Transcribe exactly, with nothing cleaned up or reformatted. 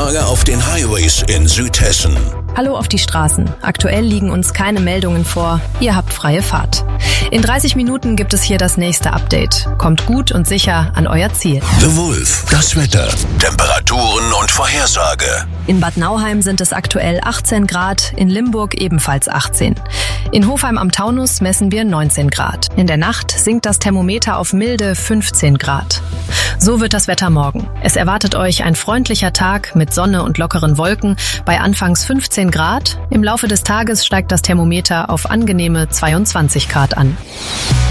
Lage auf den Highways in Südhessen. Hallo auf die Straßen. Aktuell liegen uns keine Meldungen vor. Ihr habt freie Fahrt. In dreißig Minuten gibt es hier das nächste Update. Kommt gut und sicher an euer Ziel. The Wolf. Das Wetter, Temperaturen und Vorhersage. In Bad Nauheim sind es aktuell achtzehn Grad, in Limburg ebenfalls achtzehn. In Hofheim am Taunus messen wir neunzehn Grad. In der Nacht sinkt das Thermometer auf milde fünfzehn Grad. So wird das Wetter morgen. Es erwartet euch ein freundlicher Tag mit Sonne und lockeren Wolken bei anfangs fünfzehn Grad. Im Laufe des Tages steigt das Thermometer auf angenehme zweiundzwanzig Grad an.